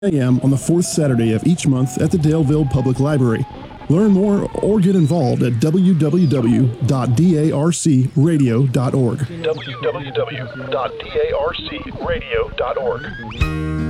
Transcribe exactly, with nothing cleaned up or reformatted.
a m on the fourth Saturday of each month at the Daleville Public Library. Learn more or get involved at w w w dot d a r c radio dot org. w w w dot d a r c radio dot org.